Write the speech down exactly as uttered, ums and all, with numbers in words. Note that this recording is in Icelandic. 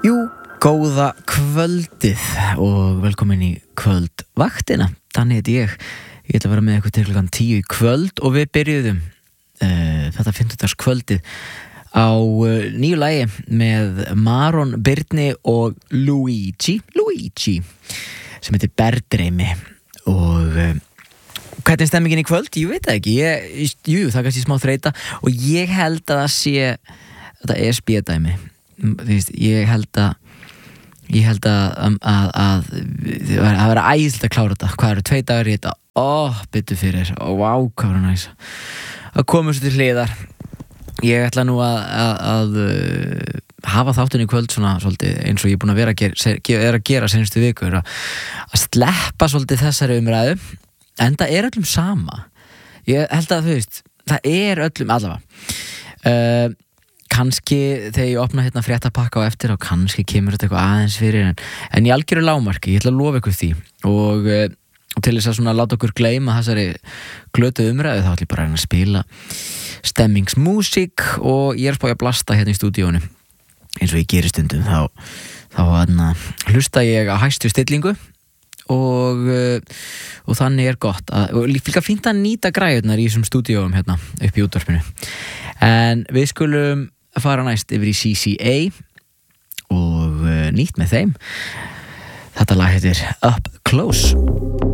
Jú, góða kvöldið og velkomin í kvöldvaktina. Þannig heiti ég. Ég ætla að vera með ykkur til klukkan tíu í kvöld og við byrjuðum uh, þetta fimmtudagskvöldið á uh, nýju lagi með Maron Birni og Luigi, Luigi sem heitir Berdreimi og uh, hvernig er stemmingin í kvöld? Ég veit það ekki. Ég, jú, það er kannski smá þreyta og ég held að það sé þetta er spíðdæmi. Þú veist, ég held að ég held að að, að, að að vera æðislega að klára þetta. Hvað eru tvei dagar í þetta? Ó, byttu fyrir. Ó, vá, hvað var næs að koma svo til hliðar. Ég ætla nú að, að, að uh, hafa þáttinn í kvöld svona svolítið eins og ég er búin að vera að gera, er að gera senustu vikur að, að sleppa svolítið þessari umræðu. En það er öllum sama. Ég held að þú veist, það er öllum allavega. Uh, kannski þegar ég opna hérna fréttapakka á eftir og kannski kemur þetta eitthvað aðeins fyrir en, en ég algjöru lágmarki, ég ætla að lofa ykkur því og, og til þess að svona láta okkur gleyma þessari glötu umræðu þá ætla ég bara að reyna að spila stemmingsmúsík og ég er spáð að blasta hérna í stúdíónu eins og ég geri stundum þá, þá hana, hlusta ég á hæstu stillingu og, og þannig er gott að, og líka fínt að nýta græjurnar í þessum stúdíóum hérna upp í útvarpinu en við skulum fara næst yfir í C C A og uh, nýtt með þeim. Þetta lag heitir Up Close.